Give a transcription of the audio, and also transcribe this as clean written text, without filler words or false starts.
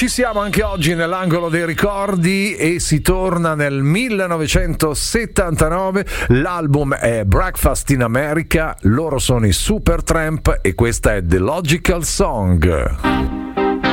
Ci siamo anche oggi nell'angolo dei ricordi e si torna nel 1979. L'album è Breakfast in America, loro sono i Supertramp e questa è The Logical Song.